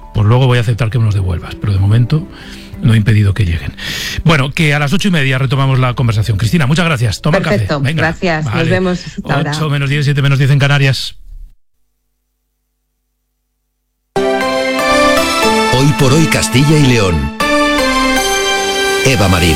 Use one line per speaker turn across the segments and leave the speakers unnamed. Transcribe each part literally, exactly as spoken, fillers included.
pues luego voy a aceptar que me los devuelvas, pero de momento no he impedido que lleguen. Bueno, que a las ocho y media retomamos la conversación. Cristina, muchas gracias. Toma
Perfecto,
el café. Venga,
gracias.
vale.
Nos vemos hasta ahora.
ocho menos diez, siete menos diez en Canarias.
Hoy por hoy Castilla y León. Eva Marín.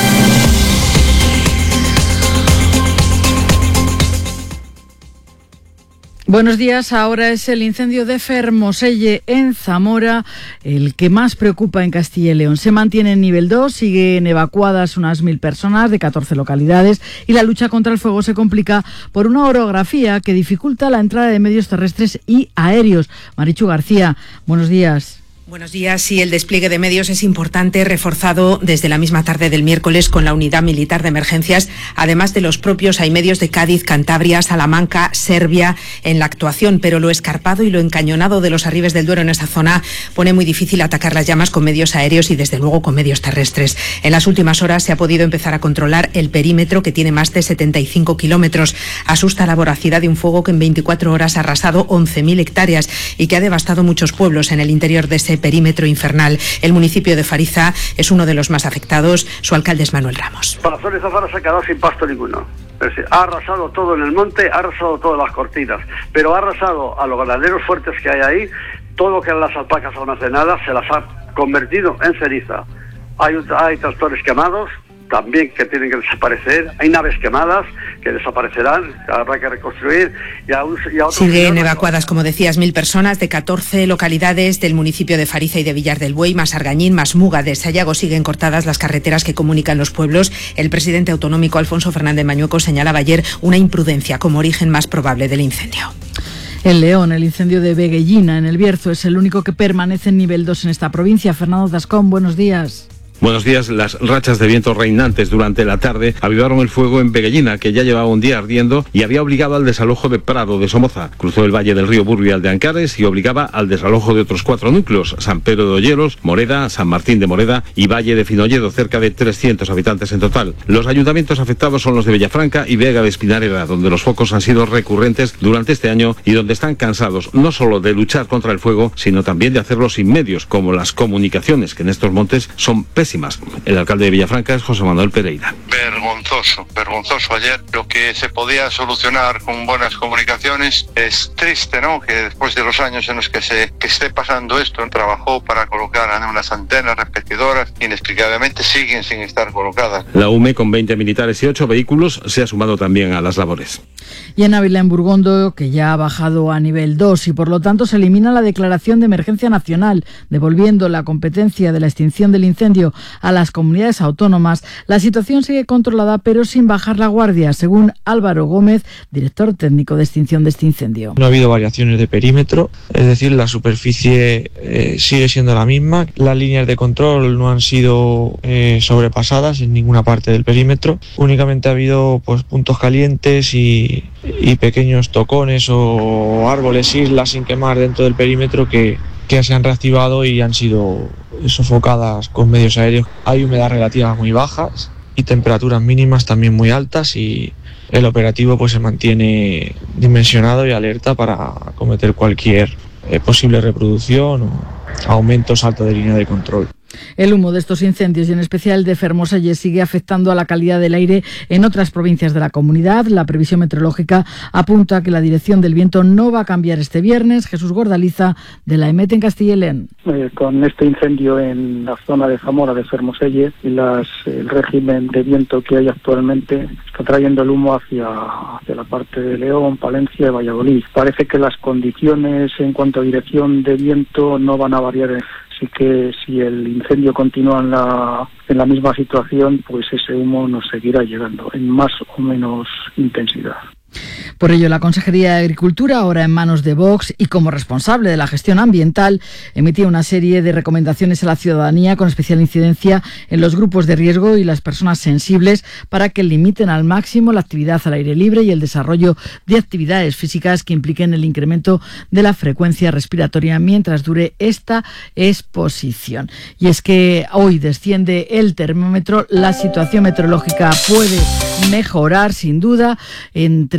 Buenos días, ahora es el incendio de Fermoselle en Zamora, el que más preocupa en Castilla y León. Se mantiene en nivel dos, siguen evacuadas unas mil personas de catorce localidades y la lucha contra el fuego se complica por una orografía que dificulta la entrada de medios terrestres y aéreos. Marichu García, buenos días.
Buenos días. Sí, el despliegue de medios es importante, reforzado desde la misma tarde del miércoles con la Unidad Militar de Emergencias. Además de los propios, hay medios de Cádiz, Cantabria, Salamanca, Serbia en la actuación, pero lo escarpado y lo encañonado de los Arribes del Duero en esta zona pone muy difícil atacar las llamas con medios aéreos y desde luego con medios terrestres. En las últimas horas se ha podido empezar a controlar el perímetro, que tiene más de setenta y cinco kilómetros. Asusta la voracidad de un fuego que en veinticuatro horas ha arrasado once mil hectáreas y que ha devastado muchos pueblos en el interior de ese perímetro infernal. El municipio de Fariza es uno de los más afectados. Su alcalde es Manuel Ramos.
Para Zona Zafara se ha quedado sin pasto ninguno. Es decir, ha arrasado todo en el monte, ha arrasado todas las cortinas, pero ha arrasado a los ganaderos fuertes que hay ahí. Todo lo que eran las alpacas almacenadas se las ha convertido en ceniza. Hay, hay tractores quemados también que tienen que desaparecer, hay naves quemadas que desaparecerán, habrá que reconstruir. Y a un, y a
Siguen evacuadas, como decías, mil personas de catorce localidades del municipio de Fariza y de Villar del Buey, más Argañín, más Muga. De Sayago siguen cortadas las carreteras que comunican los pueblos. El presidente autonómico Alfonso Fernández Mañueco señalaba ayer una imprudencia como origen más probable del incendio.
En León, el incendio de Veguellina, en el Bierzo, es el único que permanece en nivel dos en esta provincia. Fernando Tascón, buenos días.
Buenos días. Las rachas de viento reinantes durante la tarde avivaron el fuego en Veguellina, que ya llevaba un día ardiendo y había obligado al desalojo de Prado de Somoza. Cruzó el valle del río Burrial de Ancares y obligaba al desalojo de otros cuatro núcleos: San Pedro de Olleros, Moreda, San Martín de Moreda y Valle de Finolledo, cerca de trescientos habitantes en total. Los ayuntamientos afectados son los de Villafranca y Vega de Espinareda, donde los focos han sido recurrentes durante este año y donde están cansados no solo de luchar contra el fuego, sino también de hacerlo sin medios, como las comunicaciones, que en estos montes son pésimas. El alcalde de Villafranca es José Manuel Pereira.
Vergonzoso, vergonzoso ayer. Lo que se podía solucionar con buenas comunicaciones es triste, ¿no? Que después de los años en los que se que esté pasando esto, trabajó para colocar unas antenas repetidoras, inexplicablemente siguen sin estar colocadas.
La U M E, con veinte militares y ocho vehículos, se ha sumado también a las labores.
Y en Ávila, en Burgondo, que ya ha bajado a nivel dos y por lo tanto se elimina la declaración de emergencia nacional, devolviendo la competencia de la extinción del incendio a las comunidades autónomas, la situación sigue controlada pero sin bajar la guardia, según Álvaro Gómez, director técnico de extinción de este incendio.
No ha habido variaciones de perímetro, es decir, la superficie eh, sigue siendo la misma, las líneas de control no han sido eh, sobrepasadas en ninguna parte del perímetro, únicamente ha habido pues puntos calientes y, y pequeños tocones o árboles, islas sin quemar dentro del perímetro que, que se han reactivado y han sido sofocadas con medios aéreos. Hay humedad relativa muy bajas y temperaturas mínimas también muy altas, y el operativo pues se mantiene dimensionado y alerta para acometer cualquier eh, posible reproducción o aumento o salto de línea de control.
El humo de estos incendios, y en especial el de Fermoselle, sigue afectando a la calidad del aire en otras provincias de la comunidad. La previsión meteorológica apunta a que la dirección del viento no va a cambiar este viernes. Jesús Gordaliza, de la EMET en Castilla y León.
Eh, con este incendio en la zona de Zamora, de Fermoselle, y las, el régimen de viento que hay actualmente está trayendo el humo hacia, hacia la parte de León, Palencia y Valladolid. Parece que las condiciones en cuanto a dirección de viento no van a variar. Así que si el incendio continúa en la, en la misma situación, pues ese humo nos seguirá llegando en más o menos intensidad.
Por ello, la Consejería de Agricultura, ahora en manos de Vox y como responsable de la gestión ambiental, emitía una serie de recomendaciones a la ciudadanía con especial incidencia en los grupos de riesgo y las personas sensibles para que limiten al máximo la actividad al aire libre y el desarrollo de actividades físicas que impliquen el incremento de la frecuencia respiratoria mientras dure esta exposición. Y es que hoy desciende el termómetro, la situación meteorológica puede mejorar sin duda entre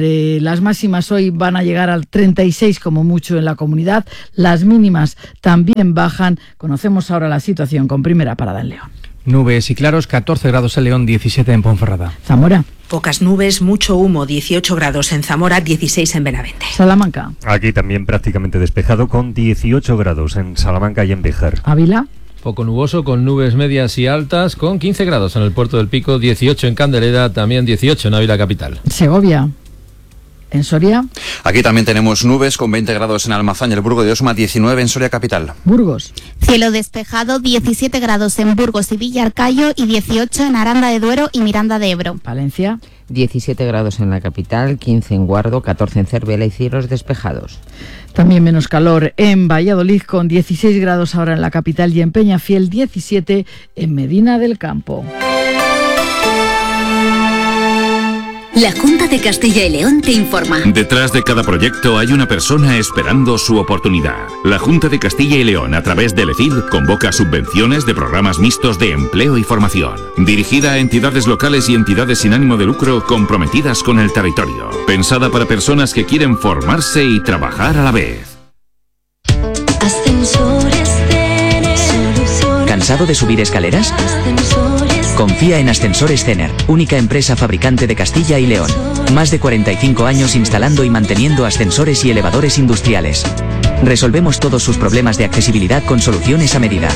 Las máximas hoy van a llegar al treinta y seis como mucho en la comunidad. Las mínimas también bajan. Conocemos ahora la situación con Primera Parada en León.
Nubes y claros, catorce grados en León, diecisiete en Ponferrada.
Zamora.
Pocas nubes, mucho humo, dieciocho grados en Zamora, dieciséis en Benavente.
Salamanca.
Aquí también prácticamente despejado con dieciocho grados en Salamanca y en Béjar.
Ávila.
Poco nuboso con nubes medias y altas con quince grados en el Puerto del Pico, dieciocho en Candelera, también dieciocho en Ávila capital.
Segovia. ¿En Soria?
Aquí también tenemos nubes con veinte grados en Almazán y el Burgo de Osma, diecinueve en Soria capital.
Burgos.
Cielo despejado, diecisiete grados en Burgos y Villarcayo y dieciocho en Aranda de Duero y Miranda de Ebro.
Valencia.
diecisiete grados en la capital, quince en Guardo, catorce en Cervera y cielos despejados.
También menos calor en Valladolid con dieciséis grados ahora en la capital y en Peñafiel diecisiete en Medina del Campo.
La Junta de Castilla y León te informa.
Detrás de cada proyecto hay una persona esperando su oportunidad. La Junta de Castilla y León, a través del E C I L, convoca subvenciones de programas mixtos de empleo y formación, dirigida a entidades locales y entidades sin ánimo de lucro comprometidas con el territorio. Pensada para personas que quieren formarse y trabajar a la vez.
Ascensores Cener.
¿Cansado de subir escaleras?
Ascensores.
Confía en Ascensores Cener, única empresa fabricante de Castilla y León. Más de cuarenta y cinco años instalando y manteniendo ascensores y elevadores industriales. Resolvemos todos sus problemas de accesibilidad con soluciones a medida.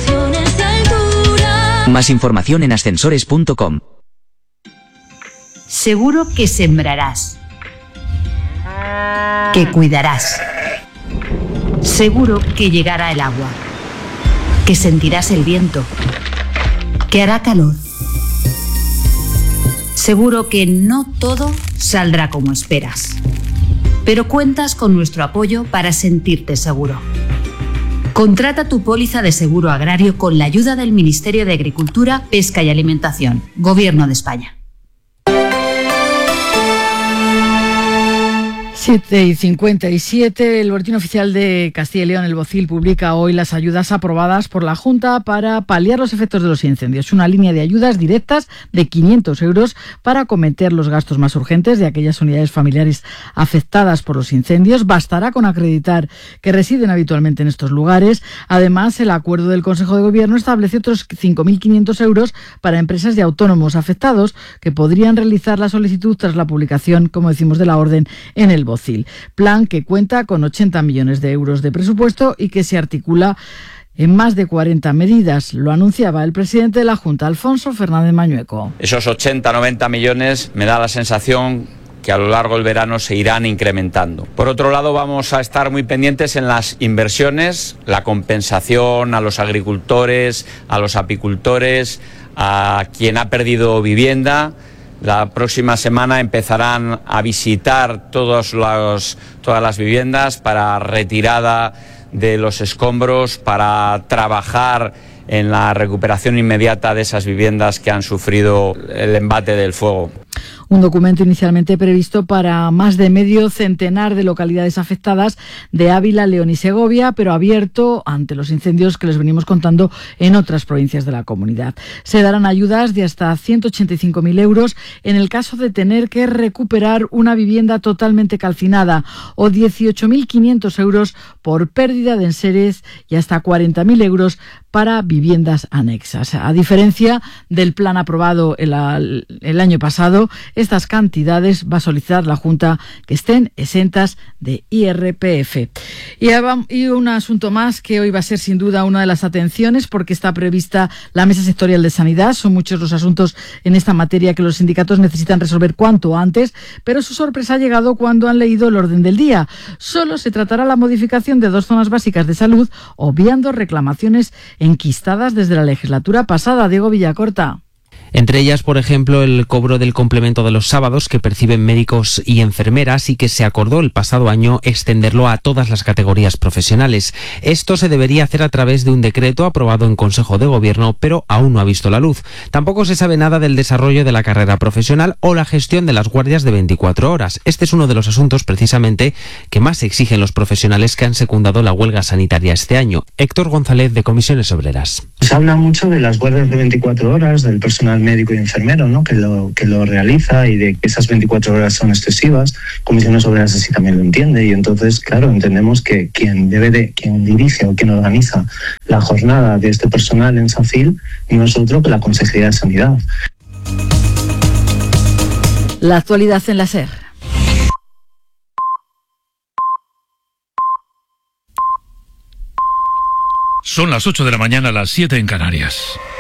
Más información en ascensores punto com.
Seguro que sembrarás, que cuidarás. Seguro que llegará el agua, que sentirás el viento, que hará calor. Seguro que no todo saldrá como esperas, pero cuentas con nuestro apoyo para sentirte seguro. Contrata tu póliza de seguro agrario con la ayuda del Ministerio de Agricultura, Pesca y Alimentación, Gobierno de España.
siete y cincuenta y siete, el Boletín Oficial de Castilla y León, el BOCIL, publica hoy las ayudas aprobadas por la Junta para paliar los efectos de los incendios. Una línea de ayudas directas de quinientos euros para acometer los gastos más urgentes de aquellas unidades familiares afectadas por los incendios. Bastará con acreditar que residen habitualmente en estos lugares. Además, el acuerdo del Consejo de Gobierno establece otros cinco mil quinientos euros para empresas y autónomos afectados que podrían realizar la solicitud tras la publicación, como decimos, de la orden en el BOCIL. Plan que cuenta con ochenta millones de euros de presupuesto y que se articula en más de cuarenta medidas. Lo anunciaba el presidente de la Junta, Alfonso Fernández Mañueco.
Esos ochenta a noventa millones me da la sensación que a lo largo del verano se irán incrementando. Por otro lado, vamos a estar muy pendientes en las inversiones, la compensación a los agricultores, a los apicultores, a quien ha perdido vivienda. La próxima semana empezarán a visitar todos los, todas las viviendas para retirada de los escombros, para trabajar en la recuperación inmediata de esas viviendas que han sufrido el embate del fuego.
Un documento inicialmente previsto para más de medio centenar de localidades afectadas de Ávila, León y Segovia, pero abierto ante los incendios que les venimos contando en otras provincias de la comunidad. Se darán ayudas de hasta ciento ochenta y cinco mil euros en el caso de tener que recuperar una vivienda totalmente calcinada o dieciocho mil quinientos euros por pérdida de enseres y hasta cuarenta mil euros para viviendas anexas. A diferencia del plan aprobado el, el año pasado, estas cantidades va a solicitar la Junta que estén exentas de I R P F. Y, y un asunto más que hoy va a ser sin duda una de las atenciones porque está prevista la Mesa Sectorial de Sanidad. Son muchos los asuntos en esta materia que los sindicatos necesitan resolver cuanto antes, pero su sorpresa ha llegado cuando han leído el orden del día. Solo se tratará la modificación de dos zonas básicas de salud, obviando reclamaciones enquistadas desde la legislatura pasada. Diego Villacorta.
Entre ellas, por ejemplo, el cobro del complemento de los sábados que perciben médicos y enfermeras y que se acordó el pasado año extenderlo a todas las categorías profesionales. Esto se debería hacer a través de un decreto aprobado en Consejo de Gobierno, pero aún no ha visto la luz. Tampoco se sabe nada del desarrollo de la carrera profesional o la gestión de las guardias de veinticuatro horas. Este es uno de los asuntos, precisamente, que más exigen los profesionales que han secundado la huelga sanitaria este año. Héctor González, de Comisiones Obreras.
Pues habla mucho de las guardias de veinticuatro horas, del personal médico y enfermero, ¿no? que, lo, que lo realiza, y de que esas veinticuatro horas son excesivas. Comisiones Obreras así también lo entiende, y entonces, claro, entendemos que quien debe de, quien dirige o quien organiza la jornada de este personal en SACIL no es otro que la Consejería de Sanidad.
La actualidad en la SER.
Son las ocho de la mañana, las siete en Canarias.